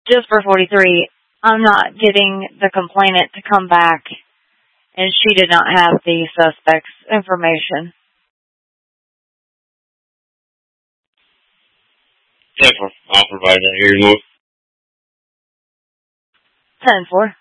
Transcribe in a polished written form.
just for 43, I'm not getting the complainant to come back, and she did not have the suspect's information. 10-4. I'll provide that here in a moment. 10-4.